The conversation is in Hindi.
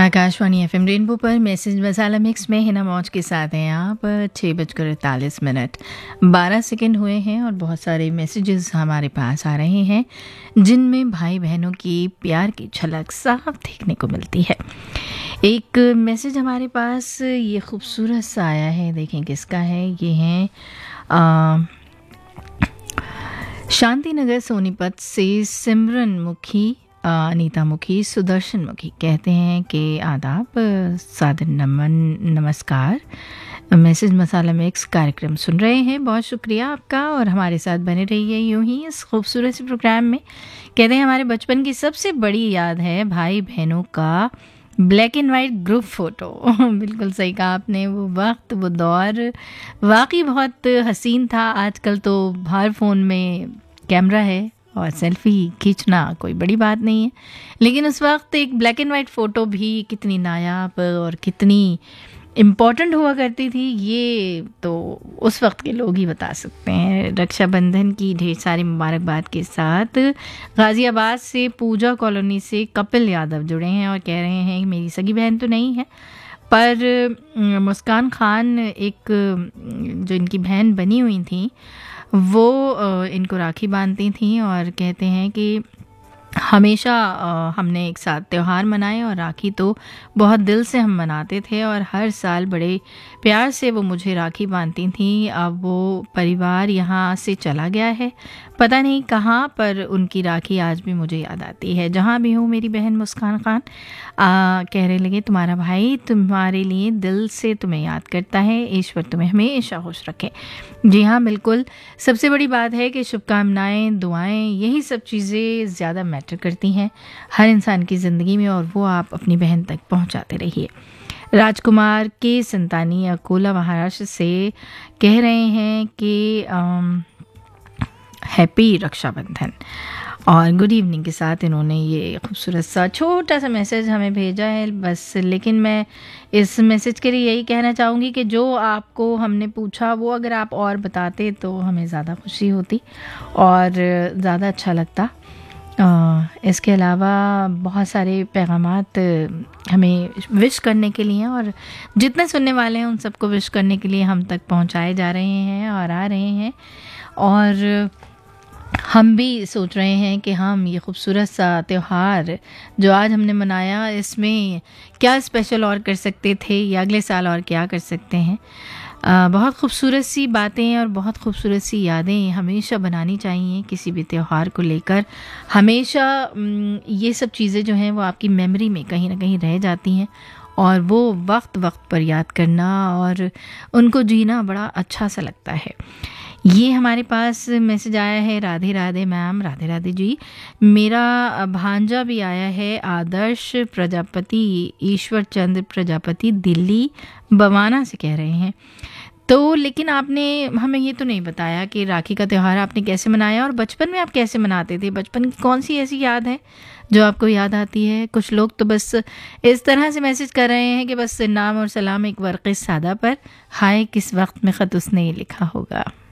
आकाशवाणी एफएम रेनबो पर मैसेज मसाला मिक्स में हिना मौज के साथ हैं आप। 6:48 12 सेकंड हुए हैं और बहुत सारे मैसेजेस हमारे पास आ रहे हैं जिनमें भाई बहनों की प्यार की झलक साफ देखने को मिलती है। एक मैसेज हमारे पास ये खूबसूरत सा आया है, देखें किसका है। ये है शांति नगर सोनीपत से सिमरन मुखी, अनीता मुखी, सुदर्शन मुखी कहते हैं कि आदाब, सादर नमन, नमस्कार। मैसेज मसाला मिक्स कार्यक्रम सुन रहे हैं, बहुत शुक्रिया आपका और हमारे साथ बने रहिए यूं ही इस खूबसूरत से प्रोग्राम में। कहते हैं हमारे बचपन की सबसे बड़ी याद है भाई बहनों का black and white group photo. बिल्कुल सही कहा आपने, वो वक्त वो दौर वाकई बहुत हसीन था। आजकल तो हर फ़ोन में कैमरा है और सेल्फ़ी खींचना कोई बड़ी बात नहीं है, लेकिन उस वक्त एक ब्लैक एंड वाइट फ़ोटो भी कितनी नायाब और कितनी इम्पॉर्टेंट हुआ करती थी, ये तो उस वक्त के लोग ही बता सकते हैं। रक्षाबंधन की ढेर सारी मुबारकबाद के साथ गाज़ियाबाद से पूजा कॉलोनी से कपिल यादव जुड़े हैं और कह रहे हैं कि मेरी सगी बहन तो नहीं है, पर मुस्कान खान एक जो इनकी बहन बनी हुई थी वो इनको राखी बांधती थी और कहते हैं कि हमेशा हमने एक साथ त्यौहार मनाए और राखी तो बहुत दिल से हम मनाते थे और हर साल बड़े प्यार से वो मुझे राखी बांधती थी। अब वो परिवार यहाँ से चला गया है, पता नहीं कहाँ, पर उनकी राखी आज भी मुझे याद आती है। जहाँ भी हूँ मेरी बहन मुस्कान खान, कहने लगे तुम्हारा भाई तुम्हारे लिए दिल से तुम्हें याद करता है, ईश्वर तुम्हें हमेशा खुश रखे। जी हाँ, बिल्कुल, सबसे बड़ी बात है कि शुभकामनाएं, दुआएं, यही सब चीज़ें ज़्यादा मैटर करती हैं हर इंसान की ज़िंदगी में और वो आप अपनी बहन तक पहुँचाते रहिए। राजकुमार के संतानी अकोला महाराष्ट्र से कह रहे हैं कि हैप्पी रक्षाबंधन और गुड इवनिंग के साथ इन्होंने ये खूबसूरत सा छोटा सा मैसेज हमें भेजा है बस। लेकिन मैं इस मैसेज के लिए यही कहना चाहूँगी कि जो आपको हमने पूछा वो अगर आप और बताते तो हमें ज़्यादा खुशी होती और ज़्यादा अच्छा लगता। इसके अलावा बहुत सारे पैगामात हमें विश करने के लिए और जितने सुनने वाले हैं उन सबको विश करने के लिए हम तक पहुंचाए जा रहे हैं और आ रहे हैं। और हम भी सोच रहे हैं कि हम ये खूबसूरत सा त्यौहार जो आज हमने मनाया, इसमें क्या स्पेशल और कर सकते थे या अगले साल और क्या कर सकते हैं। बहुत खूबसूरत सी बातें और बहुत खूबसूरत सी यादें हमेशा बनानी चाहिए किसी भी त्यौहार को लेकर। हमेशा ये सब चीज़ें जो हैं वो आपकी मेमोरी में कहीं ना कहीं रह जाती हैं और वो वक्त वक्त पर याद करना और उनको जीना बड़ा अच्छा सा लगता है। ये हमारे पास मैसेज आया है, राधे राधे मैम, राधे राधे जी। मेरा भांजा भी आया है, आदर्श प्रजापति, ईश्वर चंद्र प्रजापति, दिल्ली बवाना से कह रहे हैं। तो लेकिन आपने हमें ये तो नहीं बताया कि राखी का त्यौहार आपने कैसे मनाया और बचपन में आप कैसे मनाते थे। बचपन की कौन सी ऐसी याद है जो आपको याद आती है। कुछ लोग तो बस इस तरह से मैसेज कर रहे हैं कि बस नाम और सलाम एक वर्क़े सादा पर, हाय किस वक्त में ख़त उसने ये लिखा होगा।